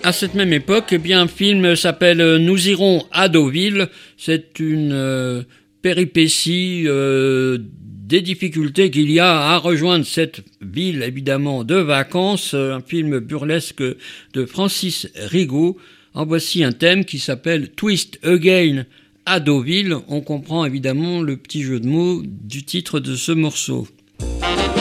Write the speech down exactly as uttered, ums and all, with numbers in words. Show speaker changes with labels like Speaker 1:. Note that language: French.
Speaker 1: À cette même époque, eh bien, un film s'appelle Nous irons à Deauville. C'est une euh, péripétie euh, des difficultés qu'il y a à rejoindre cette ville, évidemment, de vacances. Un film burlesque de Francis Rigaud. En voici un thème qui s'appelle Twist Again à Deauville. On comprend évidemment le petit jeu de mots du titre de ce morceau.